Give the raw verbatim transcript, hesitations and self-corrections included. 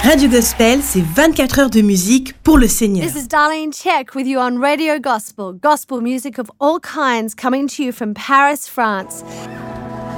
Radio Gospel, c'est vingt-quatre heures de musique pour le Seigneur. This is Darlene Check with you on Radio Gospel. Gospel music of all kinds coming to you from Paris, France.